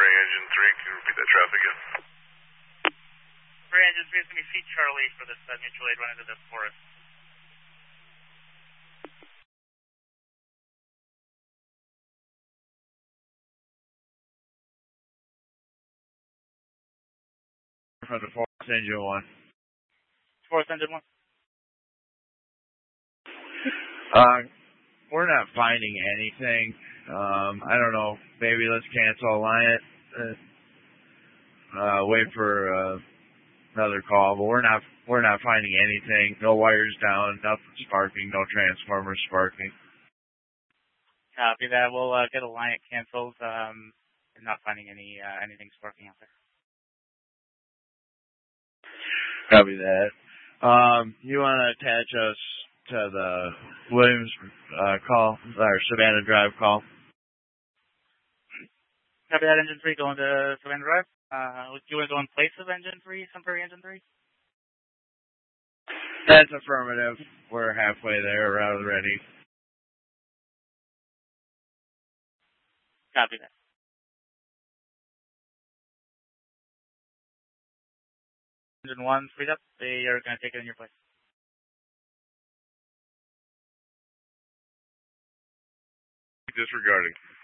Spring Engine 3, can you repeat that traffic again? Spring Engine 3 is going to be Feet Charlie for this mutual aid run into the forest. From the Forest Engine 1. Forest Engine 1. We're not finding anything. I don't know. Maybe let's cancel Alliant. Wait for another call. But we're not finding anything. No wires down. Nothing sparking. No transformers sparking. Copy that. We'll get Alliant canceled. We're not finding anything sparking out there. Copy that. You want to attach us to the Williams call, or Savannah Drive call? Copy that, Engine 3 going to Savannah Drive. Do you want to go in place of Engine 3, Sunbury Engine 3? That's affirmative. We're halfway there, around ready. Copy that. Engine 1 freed up. They are going to take it in your place. Disregarding.